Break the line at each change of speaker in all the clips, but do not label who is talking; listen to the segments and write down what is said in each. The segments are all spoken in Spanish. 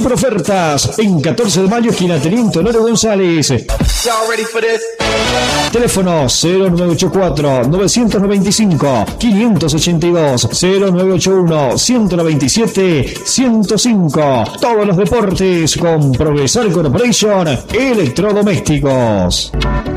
super ofertas en 14 de mayo, esquina Teniente Honorio González. Teléfono 0984-995-582, 0981-197-105. Todos los deportes con Progresar Corporation Electrodomésticos.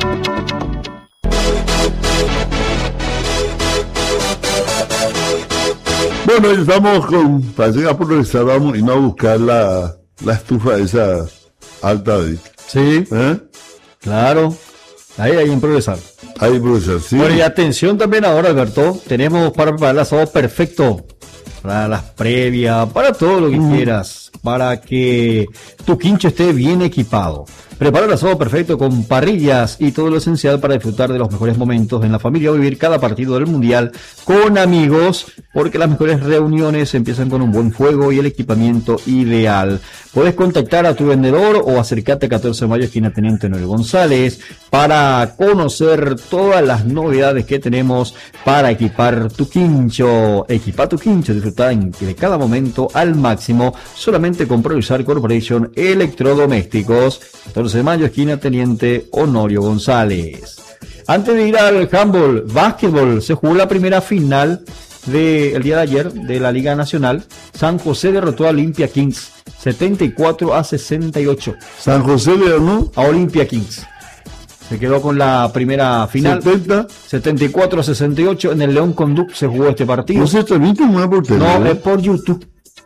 Bueno, estamos para llegar por Progresar, vamos y no a buscar la estufa esa alta.
Sí, claro. Ahí hay en Progresar.
Ahí Progresar, sí.
Bueno, y atención también ahora, Alberto. Tenemos para preparar el asado perfecto. Para las previas, para todo lo que quieras. Para que tu quincho esté bien equipado. Prepara el asado perfecto con parrillas y todo lo esencial para disfrutar de los mejores momentos en la familia o vivir cada partido del Mundial con amigos, porque las mejores reuniones empiezan con un buen fuego y el equipamiento ideal. Puedes contactar a tu vendedor o acercarte a 14 de mayo, esquina Teniente Honorio González, para conocer todas las novedades que tenemos para equipar tu quincho. Equipa tu quincho, disfrutar de cada momento al máximo, solamente con Progresar Corporation Electrodomésticos. 14 de mayo, esquina Teniente Honorio González. Antes de ir al handball, básquetbol, se jugó la primera final del día de ayer de la Liga Nacional. San José derrotó a Olimpia Kings 74-68.
San José le ganó
a Olimpia Kings. Se quedó con la primera final. 74-68. En el León Conduct se jugó este partido.
¿No se transmite una por tele?
No, es por YouTube.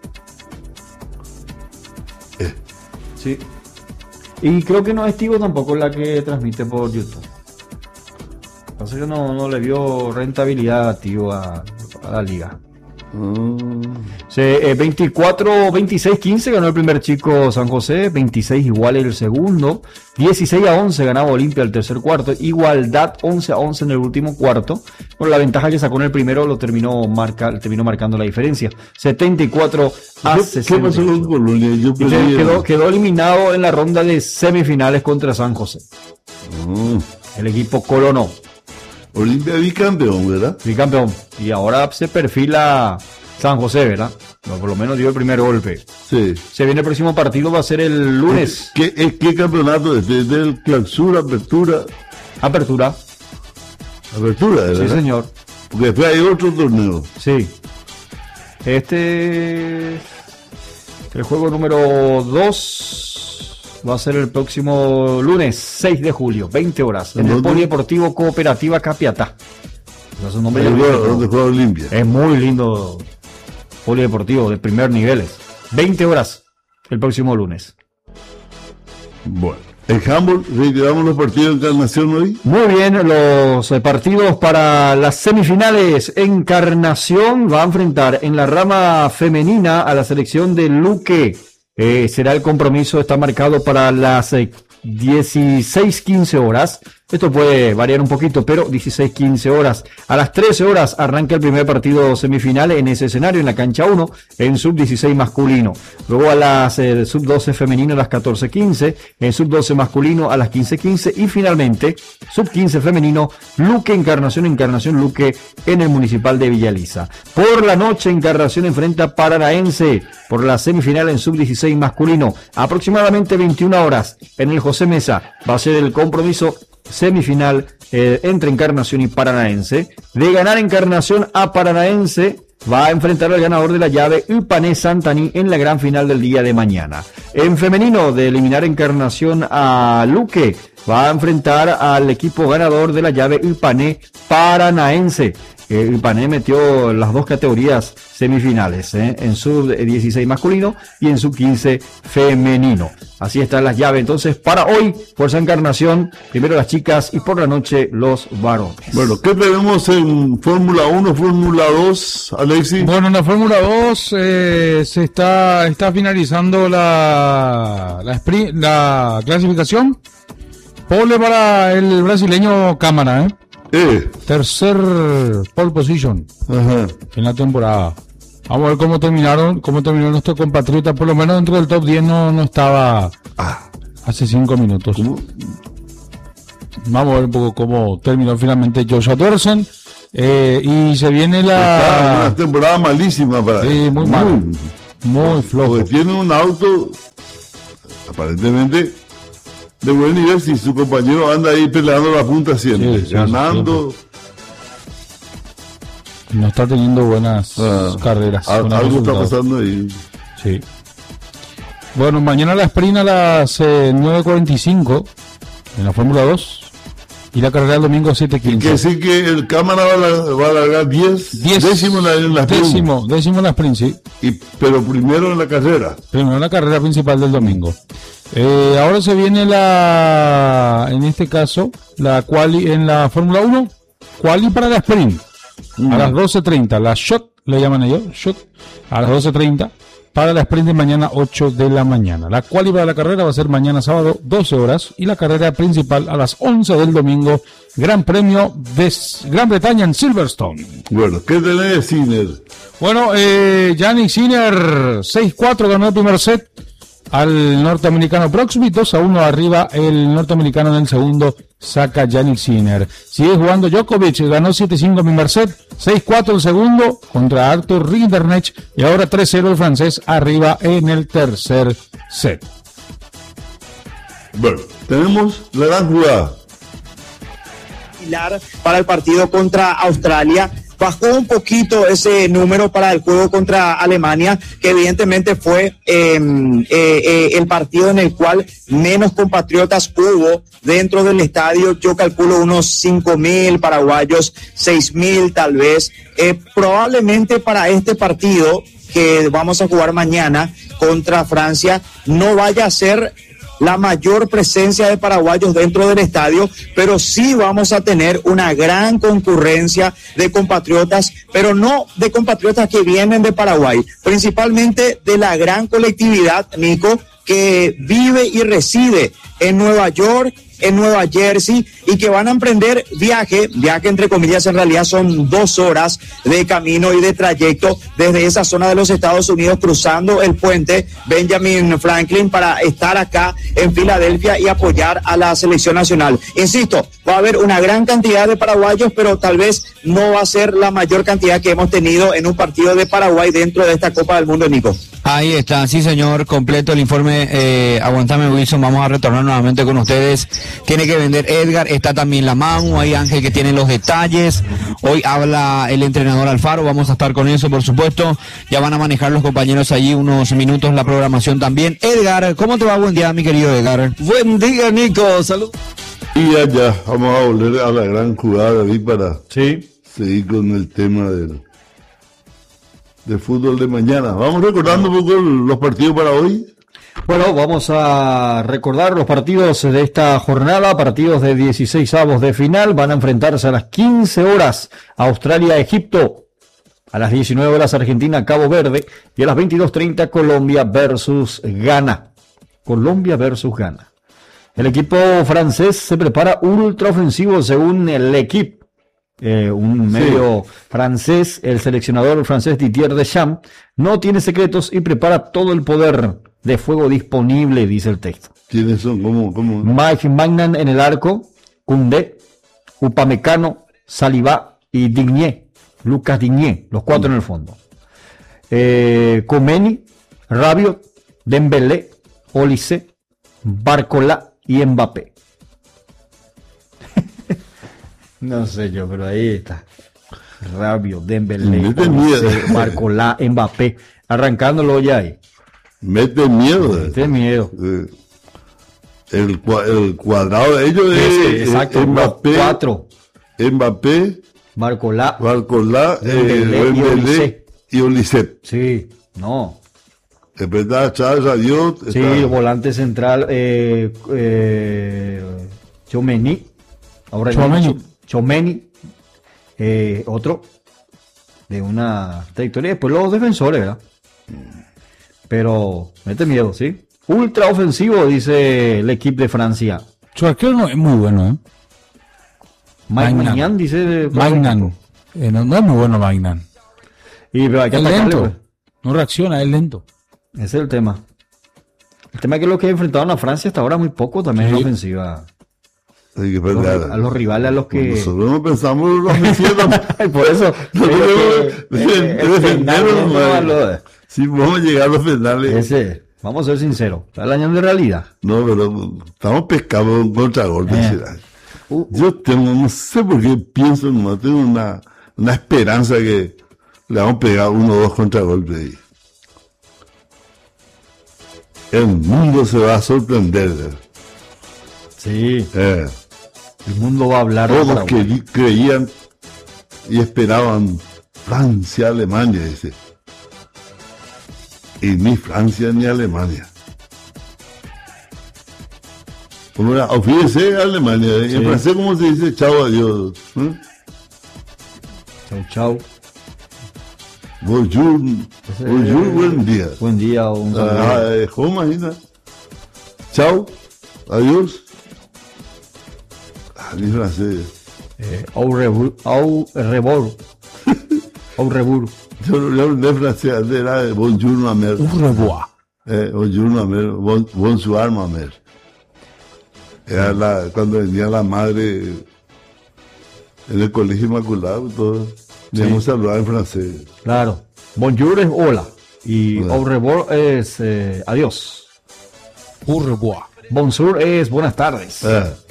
Sí. Y creo que no es Tigo tampoco la que transmite por YouTube. Pasa que no le dio rentabilidad a Tigo a la liga. 24-26-15 ganó el primer chico San José, 26 igual el segundo, 16-11 ganaba Olimpia el tercer cuarto, igualdad 11-11 en el último cuarto. Bueno, la ventaja que sacó en el primero lo terminó marcando la diferencia, 74-60.
¿Qué pasó con Colonia?
Quedó eliminado en la ronda de semifinales contra San José. El equipo colonó.
Olimpia bicampeón, ¿verdad?
Bicampeón. Y ahora se perfila San José, ¿verdad? No, por lo menos dio el primer golpe.
Sí.
Se viene el próximo partido, va a ser el lunes.
¿Qué campeonato es? ¿Desde el clausura, apertura?
Apertura,
¿verdad?
sí señor.
Porque después hay otro torneo.
Sí. El juego número 2 va a ser el próximo lunes 6 de julio, 20 horas, en el Polideportivo Cooperativa Capiatá. Es un nombre
donde juega Olimpia.
Es muy lindo polideportivo de primer nivel. 20 horas el próximo lunes.
Bueno, el handball, reiteramos los partidos de Encarnación hoy.
Muy bien, los partidos para las semifinales. Encarnación va a enfrentar en la rama femenina a la selección de Luque. Será el compromiso, está marcado para las 16:15 horas. Esto puede variar un poquito, pero 16:15 horas. A las 13 horas arranca el primer partido semifinal en ese escenario, en la cancha 1, en sub-16 masculino. Luego a las sub-12 femenino a las 14:15, en sub-12 masculino a las 15:15 y finalmente sub-15 femenino, Luque Encarnación Luque en el Municipal de Villaliza. Por la noche Encarnación enfrenta a Paranaense por la semifinal en sub-16 masculino. Aproximadamente 21 horas en el José Mesa va a ser el compromiso semifinal entre Encarnación y Paranaense. De ganar Encarnación a Paranaense, va a enfrentar al ganador de la llave Upané Santaní en la gran final del día de mañana. En femenino, de eliminar Encarnación a Luque, va a enfrentar al equipo ganador de la llave Upané Paranaense. Upané metió las dos categorías semifinales, en sub-16 masculino y en sub-15 femenino. Así están las llaves entonces para hoy. Fuerza Encarnación, primero las chicas y por la noche los varones.
Bueno, ¿qué tenemos en Fórmula 1, Fórmula 2, Alexis?
Bueno, en la Fórmula 2 se está finalizando la clasificación. Pole para el brasileño Cámara, tercer pole position.
Ajá.
En la temporada. Vamos a ver cómo terminó nuestro compatriota, por lo menos dentro del top 10 no estaba hace 5 minutos.
¿Cómo?
Vamos a ver un poco cómo terminó finalmente Joshua Doersen. Y se viene
una temporada malísima para él.
Sí, muy flojo.
Porque tiene un auto aparentemente de buen nivel, si su compañero anda ahí peleando la punta siempre, ganando.
No está teniendo buenas carreras.
Algo está pasando ahí.
Sí. Bueno, mañana la sprint a las 9:45 en la Fórmula 2 y la carrera el domingo 7:15.
Quiere decir que el cámara va a largar 10 décimos en la sprint.
Décimo en la sprint, sí.
Pero primero en la carrera.
Primero en la carrera principal del domingo. Ahora se viene en este caso, la quali en la Fórmula 1, quali para la sprint. A las 12:30, la shot, le llaman ellos, shot, a las 12:30, para la sprint de mañana 8 de la mañana. La quali para la carrera va a ser mañana sábado 12 horas y la carrera principal a las 11 del domingo, Gran Premio de Gran Bretaña en Silverstone.
Bueno, ¿qué tenés, Sinner?
Bueno, Yannick Sinner 6-4 ganó el primer set al norteamericano Proxby, 2-1 arriba el norteamericano en el segundo, saca Yannick Sinner. Sigue jugando Djokovic, ganó 7-5 el primer set, 6-4 el segundo contra Arthur Rinderknecht y ahora 3-0 el francés arriba en el tercer set.
Bueno, tenemos la gran jugada.
Para el partido contra Australia. Bajó un poquito ese número para el juego contra Alemania, que evidentemente fue el partido en el cual menos compatriotas hubo dentro del estadio. Yo calculo unos 5.000 paraguayos, 6.000 tal vez. Probablemente para este partido que vamos a jugar mañana contra Francia no vaya a ser la mayor presencia de paraguayos dentro del estadio, pero sí vamos a tener una gran concurrencia de compatriotas, pero no de compatriotas que vienen de Paraguay, principalmente de la gran colectividad, Nico, que vive y reside en Nueva York, en Nueva Jersey, y que van a emprender viaje entre comillas, en realidad son 2 horas de camino y de trayecto desde esa zona de los Estados Unidos, cruzando el puente Benjamin Franklin para estar acá en Filadelfia y apoyar a la selección nacional. Insisto, va a haber una gran cantidad de paraguayos, pero tal vez no va a ser la mayor cantidad que hemos tenido en un partido de Paraguay dentro de esta Copa del Mundo, Nico.
Ahí está, sí señor, completo el informe. Aguantame, Wilson, vamos a retornar nuevamente con ustedes. Tiene que vender Edgar, está también la Mamu, hay Ángel que tiene los detalles. Hoy habla el entrenador Alfaro, vamos a estar con eso, por supuesto. Ya van a manejar los compañeros allí unos minutos la programación también. Edgar, ¿cómo te va? Buen día, mi querido Edgar.
Buen día, Nico, salud.
Y ya, vamos a volver a la gran jugada ahí para seguir con el tema del fútbol de mañana. Vamos recordando un poco los partidos para hoy.
Bueno, vamos a recordar los partidos de esta jornada, partidos de 16avos de final. Van a enfrentarse a las 15 horas Australia-Egipto, a las 19 horas Argentina-Cabo Verde y a las 22:30 Colombia versus Ghana. Colombia versus Ghana. El equipo francés se prepara ultra ofensivo según el equipo. Un medio francés, el seleccionador francés Didier Deschamps, no tiene secretos y prepara todo el poder de fuego disponible, dice el texto.
¿Quiénes son? ¿Cómo?
Mike Magnan en el arco, Koundé, Upamecano, Saliba y Digné, Lucas Digné, los 4 en el fondo. Khomeini, Rabiot, Dembélé, Olise, Barcola y Mbappé. No sé yo, pero ahí está. Rabiot, Dembélé, Olise, Barcola, Mbappé, arrancándolo ya ahí.
Mete miedo.
Mete miedo.
El cuadrado de ellos es
exacto,
Mbappé,
4.
Mbappé,
Barcola,
Dembélé y Olise.
Sí, no.
Está Charles Rabiot.
Sí, el volante central, Tchouaméni. Ahora Tchouaméni, otro de una trayectoria. Después los defensores, ¿verdad? Pero mete miedo, ¿sí? Ultra ofensivo, dice el equipo de Francia.
Su arquero no es muy bueno, ¿eh?
Magnan, dice.
Magnan. No es muy bueno Magnan.
Y pero hay que
es
atacarle,
lento.
pues.
No reacciona, es lento.
Ese es el tema. El tema es que lo que enfrentaron a Francia hasta ahora muy poco también en la ofensiva.
Hay que
A los rivales, a los que...
Nosotros no pensamos en los ofensivos.
Por eso...
Sí, vamos a llegar a los penales.
Vamos a ser sinceros. Está el año de realidad.
No, pero estamos pescados en contragolpe. Yo tengo, no sé por qué pienso, no tengo una esperanza que le vamos a pegar 1 o 2 contragolpes ahí. El mundo se va a sorprender.
Sí. El mundo va a hablar.
Todos que creían y esperaban Francia, Alemania, dice. Y ni Francia ni Alemania. Como era, fíjese Alemania. Sí. En francés, ¿cómo se dice? Chao, adiós.
Chao, chao.
Bonjour, bonjour, buen día.
Buen día, un saludo.
¿Cómo imagina? Chao, adiós. Ni francés.
Au revoir. Au revoir.
Yo de francés era bonjour, ma mère.
Au revoir.
Bonjour, ma mère. Bonsoir, ma mère. Era cuando venía la madre en el colegio Inmaculado, todo. Debemos saludar en francés.
Claro. Bonjour es hola. Y au revoir es adiós.
Au revoir.
Bonjour es buenas tardes.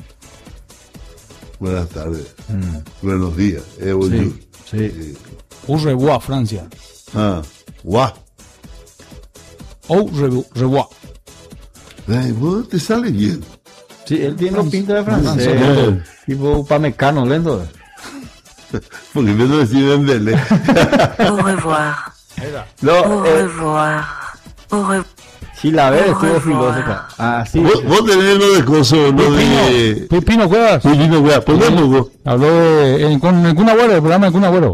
Buenas tardes. Buenos días. Bonjour.
Sí.
Au revoir, Francia.
Guau.
Au revoir.
Vos te sale bien.
Sí, él tiene los pintas de francés. Tipo pamecano, lento.
Porque me lo decía en Dele.
Au revoir.
No,
Au revoir. Au revoir.
Sí, la vez estuvo filósofa. Ah, sí.
Vos tenés lo de coso, lo de...
Pipino Cuevas.
Pipino Cuevas, ¿por qué poco?
Habló con el Kun Agüero, el programa de Kun Agüero.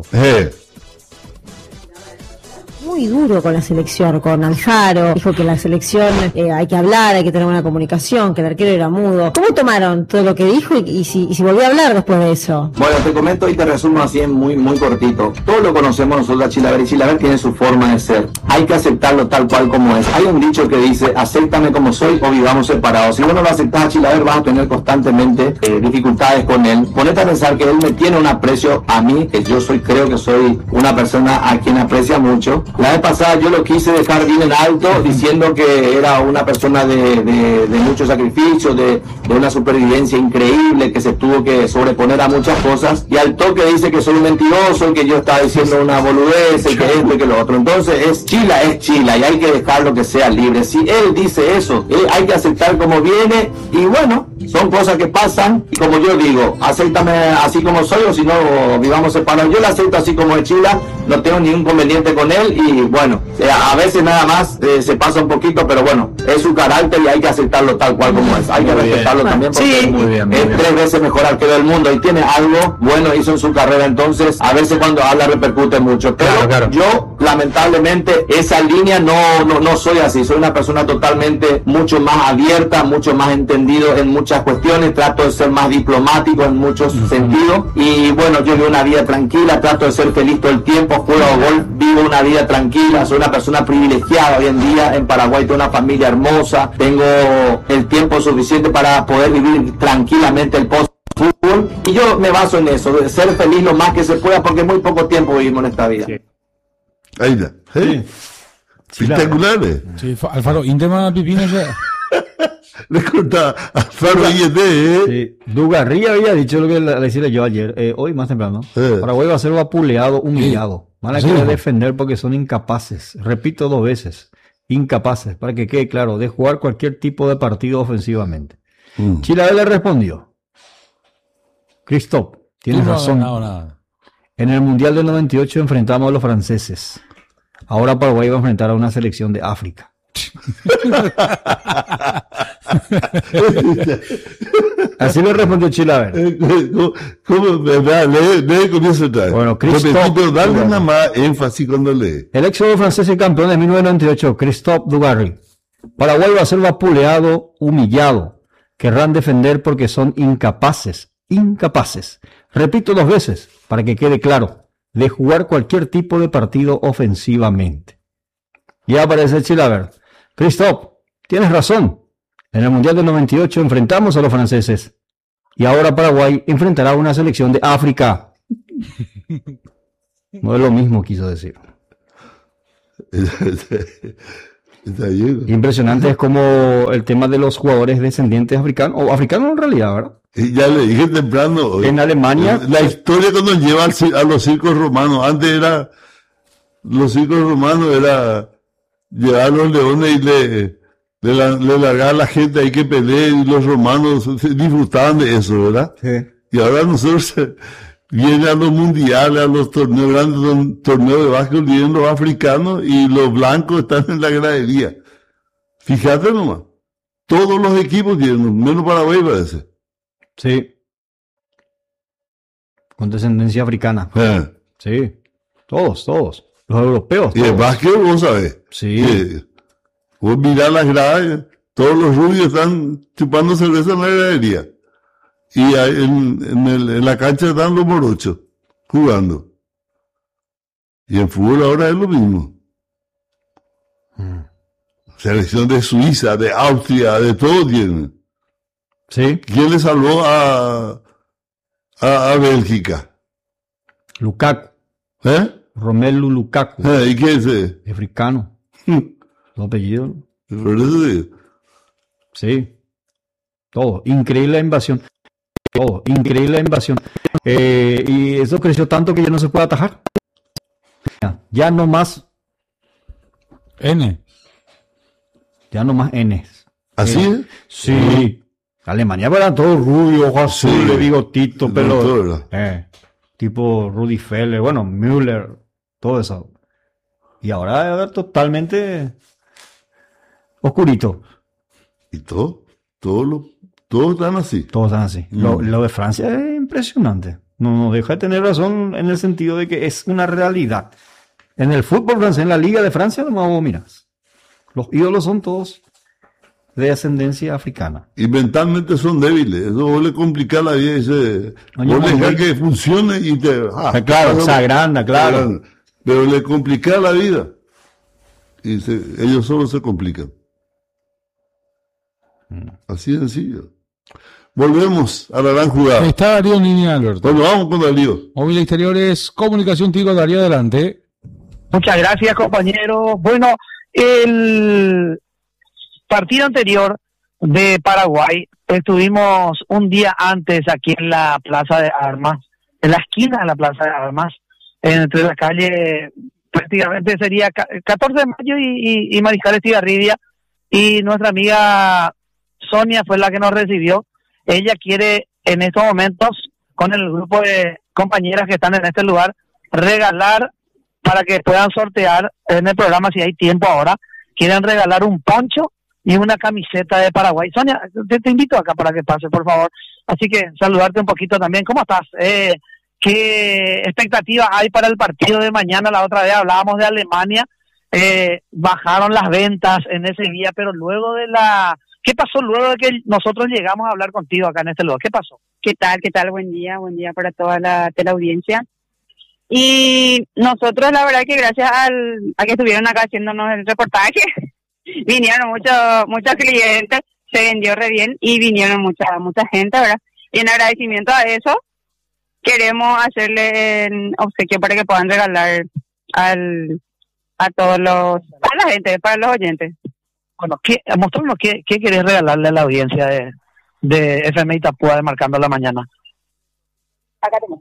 Muy duro con la selección, con Aljaro, dijo que la selección hay que hablar, hay que tener una comunicación, que el arquero era mudo. ¿Cómo tomaron todo lo que dijo y si volvió a hablar después de eso?
Bueno, te comento y te resumo así en muy cortito. Todos lo conocemos nosotros a Chilaver, y Chilaver tiene su forma de ser. Hay que aceptarlo tal cual como es. Hay un dicho que dice, acéptame como soy o vivamos separados. Si vos no lo aceptás a Chilaver, vas a tener constantemente dificultades con él. Ponete a pensar que él me tiene un aprecio a mí, que yo creo que soy una persona a quien aprecia mucho. La vez pasada yo lo quise dejar bien en alto diciendo que era una persona de mucho sacrificio, de una supervivencia increíble, que se tuvo que sobreponer a muchas cosas, y al toque dice que soy un mentiroso, que yo estaba diciendo una boludez, y que esto y que lo otro. Entonces es Chila y hay que dejarlo que sea libre. Si él dice eso, hay que aceptar como viene, y bueno, son cosas que pasan, y como yo digo, acéptame así como soy, o si no, vivamos separados. Yo lo acepto así como es Chila, no tengo ningún inconveniente con él, y bueno, a veces nada más se pasa un poquito, pero bueno, es su carácter y hay que aceptarlo tal cual como es. Hay que respetarlo también, porque es 3 veces mejor arquero del mundo y tiene algo bueno, hizo en su carrera. Entonces a veces cuando habla repercute mucho, pero yo lamentablemente esa línea no soy así. Soy una persona totalmente mucho más abierta, mucho más entendido en muchas cuestiones, trato de ser más diplomático en muchos sentidos, y bueno, yo vivo una vida tranquila, trato de ser feliz todo el tiempo, juego golf, vivo una vida tranquila, soy una persona privilegiada hoy en día. En Paraguay tengo una familia hermosa, tengo el tiempo suficiente para poder vivir tranquilamente el post-fútbol, y yo me baso en eso, de ser feliz lo más que se pueda, porque muy poco tiempo vivimos en esta vida.
Ahí está. Espectaculares.
Sí, Alfaro, Intema Pipino ya.
Le corta Alfaro IED,
Sí. Dugarry había dicho lo que le decía yo ayer, hoy más temprano. Paraguay va a ser vapuleado, humillado. Van a querer defender porque son incapaces. Repito 2 veces. Incapaces, para que quede claro, de jugar cualquier tipo de partido ofensivamente. Chilaver le respondió: Christoph, tienes razón. En el Mundial del 98 enfrentamos a los franceses. Ahora Paraguay va a enfrentar a una selección de África. Así le respondió Chilaver.
¿Cómo? Lee comienzo otra vez.
Bueno, Christophe,
pero dale nada más énfasis cuando lee.
El ex francés y campeón de 1998, Christophe Dugarry. Paraguay va a ser vapuleado, humillado. Querrán defender porque son incapaces. Incapaces. Repito 2 veces, para que quede claro, de jugar cualquier tipo de partido ofensivamente. Y aparece Chilaver. Christophe, tienes razón. En el Mundial del 98 enfrentamos a los franceses. Y ahora Paraguay enfrentará a una selección de África. No es lo mismo, quiso decir.
Está lleno.
Impresionante es como el tema de los jugadores descendientes africanos, o africanos en realidad, ¿verdad?
Y ya le dije temprano.
En Alemania.
La historia cuando lleva a los circos romanos. Antes era. Los circos romanos era. Llevar a los leones y le largar a la gente ahí que pelee. Y los romanos se disfrutaban de eso, ¿verdad?
Sí.
Y ahora nosotros vienen a los mundiales, a los torneos grandes, torneos de básquet, vienen los africanos y los blancos están en la gradería. Fíjate nomás. Todos los equipos tienen, menos Paraguay parece.
Sí. Con descendencia africana. Sí. Todos. Los europeos.
Y el básquet, vos sabés.
Sí.
Vos mirás las gradas, todos los rubios están chupando cerveza en la gradería. Y en la cancha están los morochos, jugando. Y en fútbol ahora es lo mismo. Selección de Suiza, de Austria, de todo tienen.
Sí.
¿Quién le salvó a Bélgica?
Lukaku. Romelu Lukaku.
¿Y qué es ese?
Africano. Los apellidos.
Por eso digo.
Sí. Todo. Increíble invasión. Y eso creció tanto que ya no se puede atajar. Ya no más
N.
Ya no más Ns.
¿Así es?
Sí. Alemania eran todos rubios, ojos azules, bigotito, pelo. Tipo Rudi Feller, bueno, Müller, todo eso. Y ahora es totalmente oscurito.
¿Y todos están así?
Todos están así. Lo de Francia es impresionante. No deja de tener razón en el sentido de que es una realidad. En el fútbol francés, en la Liga de Francia, nomás vos mirás. Los ídolos son todos de ascendencia africana.
Y mentalmente son débiles. Eso vos le complicás la vida y vos dejás que funcione y te...
claro, se agranda, claro.
Pero le complicás la vida. Y ellos solo se complican. Así de sencillo. Volvemos a la gran jugada.
Está Darío en línea, Alberto.
Bueno, vamos con Darío.
Móvil Exteriores, comunicación, Tigo, Darío, adelante.
Muchas gracias, compañero. Bueno, el partido anterior de Paraguay estuvimos un día antes aquí en la Plaza de Armas, en la esquina de la Plaza de Armas, entre la calle, prácticamente sería 14 de mayo y Mariscal Estigarribia, y nuestra amiga Sonia fue la que nos recibió. Ella quiere en estos momentos, con el grupo de compañeras que están en este lugar, regalar para que puedan sortear en el programa, si hay tiempo ahora, quieren regalar un poncho y una camiseta de Paraguay. Sonia, te invito acá para que pase, por favor. Así que saludarte un poquito también. ¿Cómo estás? ¿Qué expectativas hay para el partido de mañana? La otra vez hablábamos de Alemania, bajaron las ventas en ese día, pero luego de ¿qué pasó luego de que nosotros llegamos a hablar contigo acá en este lugar? ¿Qué pasó?
¿Qué tal? Buen día para toda la teleaudiencia. Y nosotros, la verdad que gracias a que estuvieron acá haciéndonos el reportaje, vinieron muchos clientes, se vendió re bien y vinieron mucha gente, ¿verdad? Y en agradecimiento a eso, queremos hacerle un obsequio para que puedan regalar a la gente, para los oyentes.
Bueno, mostrarnos qué querés regalarle a la audiencia de FMI Itapúa de Marcando la Mañana.
Acá tenemos.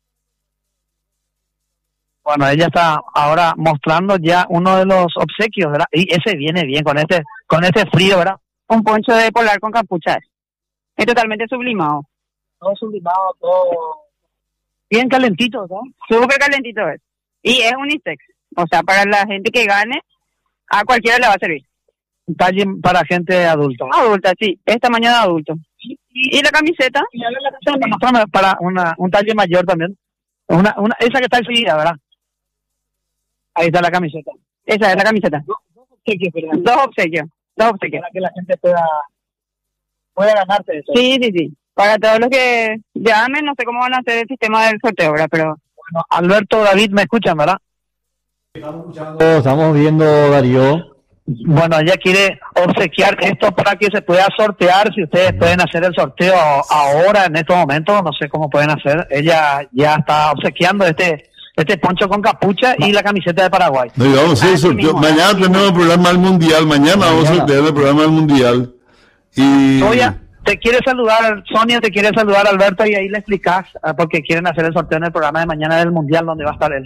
Bueno, ella está ahora mostrando ya uno de los obsequios, ¿verdad? Y ese viene bien con este frío, ¿verdad?
Un poncho de polar con capuchas. Es totalmente sublimado.
Todo sublimado, todo bien calentito, ¿no?
Súper calentito es. Y es unisex. O sea, para la gente que gane, a cualquiera le va a servir.
Un talle para gente adulta.
Adulta, sí. Es tamaño de adulto. ¿Y la camiseta?
Mostrame para un talle mayor también. Esa que está enseguida, ¿verdad? Ahí está la camiseta.
Esa es la camiseta.
Dos obsequios.
Dos obsequios.
Para que la gente pueda ganarse eso.
Sí. Para todos los que llamen, no sé cómo van a hacer el sistema del sorteo, ¿verdad? Pero...
Bueno, Alberto, David, ¿me escuchan, verdad?
Estamos viendo, Darío.
Bueno, ella quiere obsequiar esto para que se pueda sortear. Si ustedes pueden hacer el sorteo ahora, en estos momentos, no sé cómo pueden hacer. Ella ya está obsequiando este este poncho con capucha y la camiseta de Paraguay.
No, y vamos a hacer el sorteo. Mañana tenemos el programa del Mundial. Mañana vamos a sortear el programa del Mundial. Y...
Sonia, te quiere saludar Alberto, y ahí le explicás, porque quieren hacer el sorteo en el programa de mañana del Mundial, donde va a estar él.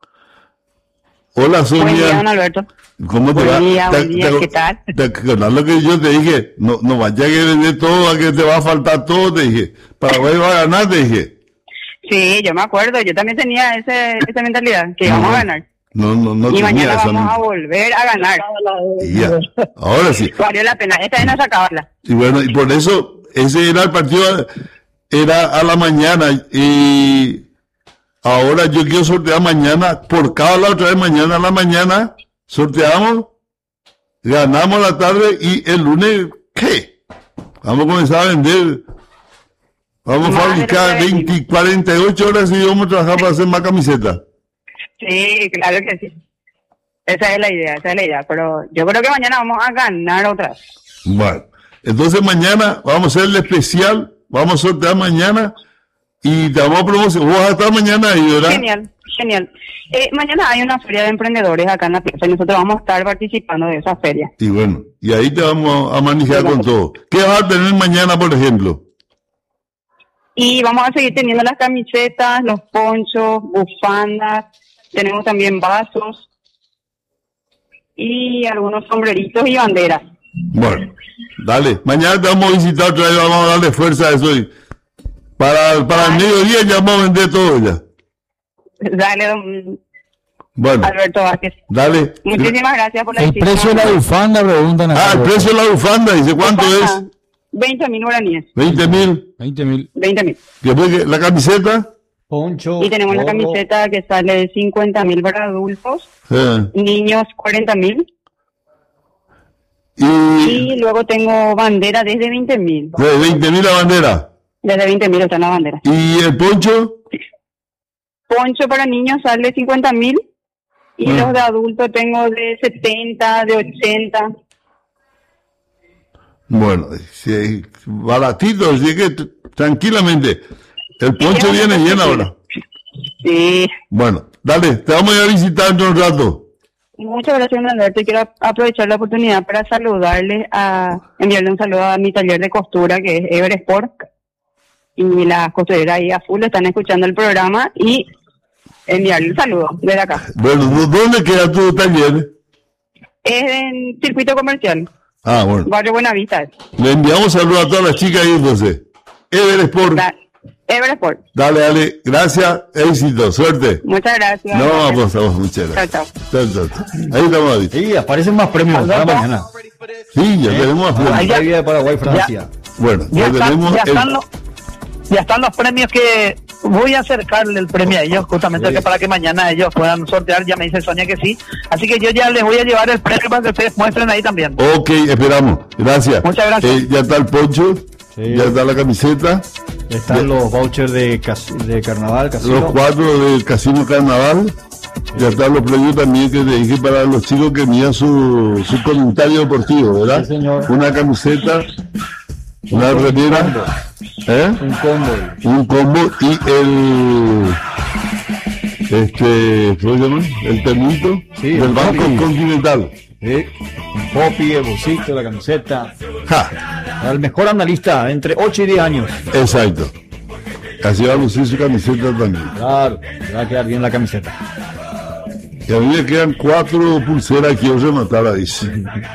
Hola, Sonia.
Buen día, don Alberto.
¿Cómo te va?
Buen día, ¿qué tal?
¿Te acuerdas lo que yo te dije? No vaya a vender todo, a que te va a faltar todo, te dije. Paraguay va a ganar, te dije.
Sí, yo me acuerdo, yo también tenía esa mentalidad, que íbamos a ganar.
No
y
tenía
mañana
esa
vamos a volver a ganar.
Ya, ahora sí.
Valió la pena, esta vez no sacaba.
Y bueno, y por eso, ese era el partido, era a la mañana, y ahora yo quiero sortear mañana, por cada la otra vez mañana a la mañana, sorteamos, ganamos la tarde, y el lunes, ¿qué? Vamos a comenzar a vender, vamos a fabricar 48 horas y vamos a trabajar para hacer más camisetas.
Sí, claro que sí. Esa es la idea, pero yo creo que mañana vamos a ganar otra vez.
Bueno, entonces mañana vamos a hacer el especial, vamos a sortear mañana y te vamos a promocionar. Vos vas a estar mañana ahí, ¿verdad?
Genial. Mañana hay una feria de emprendedores acá en la plaza y nosotros vamos a estar participando de esa feria.
Y bueno, y ahí te vamos a manejar con todo. ¿Qué vas a tener mañana, por ejemplo?
Y vamos a seguir teniendo las camisetas, los ponchos, bufandas, tenemos también vasos y algunos sombreritos y banderas.
Bueno, dale, mañana te vamos a visitar otra vez, vamos a darle fuerza a eso. Y para el mediodía ya vamos a vender todo ya.
Dale, don
bueno,
Alberto Vázquez.
Dale.
Muchísimas gracias por la
El precio de la bufanda, preguntan acá.
El precio de la bufanda, dice, ¿cuánto es?
20.000 guaraníes.
20.000.
20.000.
Después la camiseta.
Poncho.
Y tenemos la camiseta que sale de 50.000 para adultos. Niños 40.000. Y luego tengo bandera desde 20.000.
¿De 20.000 la bandera?
Desde 20.000 está la bandera.
¿Y el poncho?
Poncho para niños sale 50.000. Y los de adultos tengo de 70, de 80.
Bueno, si baratito, así que tranquilamente. El poncho viene bien ahora.
Sí.
Bueno, dale, te vamos a ir a visitar dentro de un rato.
Muchas gracias, Alberto. Quiero aprovechar la oportunidad para enviarle un saludo a mi taller de costura, que es Ever Sport. Y las costureras ahí a full están escuchando el programa y enviarle un saludo desde acá.
Bueno, ¿dónde queda tu taller?
Es en circuito comercial.
Ah, bueno.
Barrio Buenavista.
Le enviamos saludos a todas las chicas ahí entonces. Ever Sport.
Ever Sport.
Dale, gracias, éxito, suerte.
Muchas gracias.
No, vamos a vos, muchas gracias. Chao. Ahí estamos, David.
Sí, aparecen más premios cada mañana.
Sí, ya tenemos más premios.
La de Paraguay, Francia.
Bueno, ya tenemos.
Ya están los premios que voy a acercarle el premio a ellos, justamente que para que mañana ellos puedan sortear. Ya me dice Sonia que sí. Así que yo ya les voy a llevar el premio para que ustedes muestren ahí también.
Ok, esperamos. Gracias.
Muchas gracias.
Ya está el poncho. Sí. Ya está la camiseta.
Están los vouchers de carnaval, casino.
Los 4 del casino carnaval. Sí. Ya están los premios también que te dije para los chicos que miran su comentario deportivo, ¿verdad? Sí, señor. Una camiseta, una remera, un combo y ¿cómo se llama? El termito del Banco Continental.
Sí. Un popi, el bolsito, la camiseta. El mejor analista entre 8 y 10 años.
Exacto. Así va a lucir su camiseta también.
Claro, va a quedar bien la camiseta.
Y a mí me quedan 4 pulseras que yo rematar ahí. Sí.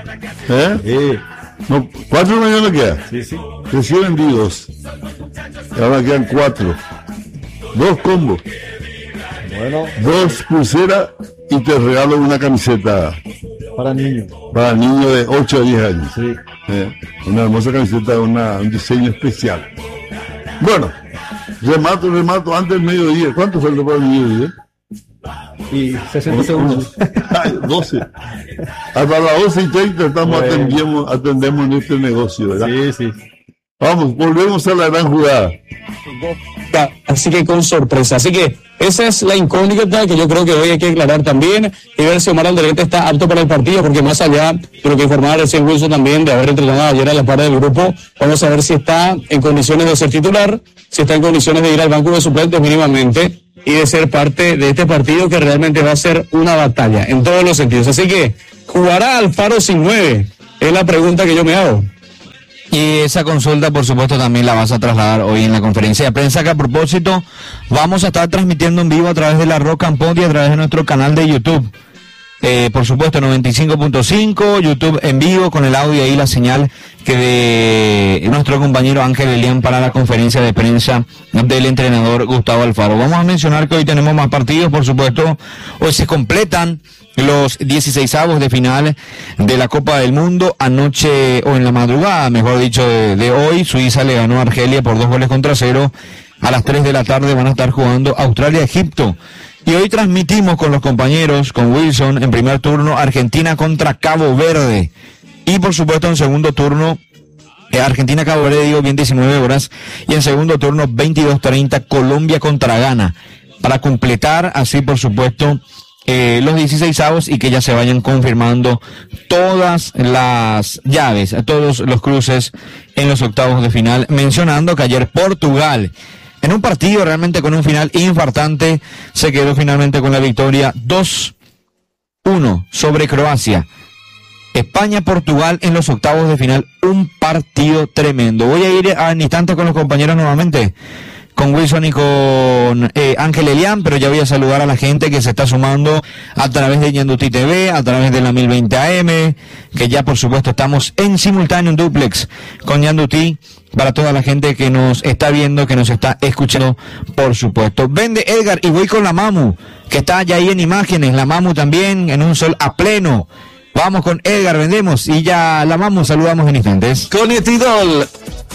No, 4 no me quedan.
Sí.
Recién vendí 2. Y ahora quedan 4. 2 combos.
Bueno.
2 pulseras y te regalo una camiseta.
Para niños.
Para niños de 8 a 10 años.
Sí.
Una hermosa camiseta, un diseño especial. Bueno, remato antes del mediodía. ¿Cuánto falta para el mediodía?
Y 60 segundos.
12. Hasta las 11:30 atendemos en este negocio, ¿verdad?
Sí.
Vamos, volvemos a la gran jugada.
Así que con sorpresa. Así que esa es la incógnita que yo creo que hoy hay que aclarar también y ver si Omar Alderete está apto para el partido, porque más allá de lo que informaba recién Wilson también de haber entrenado ayer a la par del grupo, vamos a ver si está en condiciones de ser titular, si está en condiciones de ir al banco de suplentes mínimamente y de ser parte de este partido que realmente va a ser una batalla en todos los sentidos. Así que, ¿jugará Alfaro sin 9? Es la pregunta que yo me hago.
Y esa consulta, por supuesto, también la vas a trasladar hoy en la conferencia de prensa, que a propósito vamos a estar transmitiendo en vivo a través de la Rock and Pop y a través de nuestro canal de YouTube. Por supuesto, 95.5, YouTube en vivo, con el audio y la señal que de nuestro compañero Ángel Elián para la conferencia de prensa del entrenador Gustavo Alfaro. Vamos a mencionar que hoy tenemos más partidos, por supuesto. Hoy se completan los 16avos de final de la Copa del Mundo. Anoche, o en la madrugada, mejor dicho, de hoy, Suiza le ganó a Argelia por 2-0. A las 3 de la tarde van a estar jugando Australia-Egipto. Y hoy transmitimos con los compañeros, con Wilson, en primer turno, Argentina contra Cabo Verde. Y por supuesto, en segundo turno, Argentina-Cabo Verde, digo bien, 19 horas. Y en segundo turno, 22:30, Colombia contra Ghana. Para completar, así por supuesto, los 16avos y que ya se vayan confirmando todas las llaves, todos los cruces en los octavos de final. Mencionando que ayer Portugal, en un partido realmente con un final infartante, se quedó finalmente con la victoria 2-1 sobre Croacia. España-Portugal en los octavos de final, un partido tremendo. Voy a ir en instantes con los compañeros nuevamente, con Wilson y con Ángel Elián, pero ya voy a saludar a la gente que se está sumando a través de Ñandutí TV, a través de la 1020 AM, que ya por supuesto estamos en simultáneo en duplex con Ñandutí, para toda la gente que nos está viendo, que nos está escuchando, por supuesto. Vende Edgar, y voy con la Mamu, que está ya ahí en imágenes, la Mamu también en un sol a pleno. Vamos con Edgar, vendemos, y ya la Mamu saludamos en instantes.
Con Etidol.